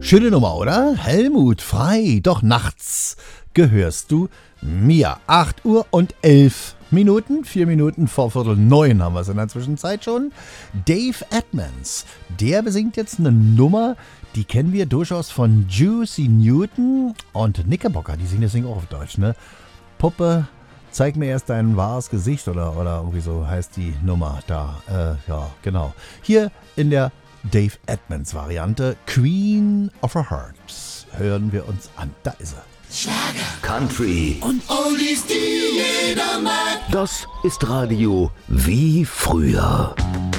Schöne Nummer, oder? Helmut Frei, doch nachts gehörst du mir. 8 Uhr und 11 Minuten, 4 Minuten vor 8:45 haben wir es in der Zwischenzeit schon. Dave Edmunds, der besingt jetzt eine Nummer, die kennen wir durchaus von Juicy Newton und Knickerbocker, die singen das Ding auch auf Deutsch, ne? Puppe, zeig mir erst dein wahres Gesicht oder irgendwie so heißt die Nummer da. Ja, genau. Hier in der Dave Edmunds Variante Queen of Our Hearts hören wir uns an. Da ist er. Schlager, Country und Oldies, die jeder mag. Das ist Radio wie früher.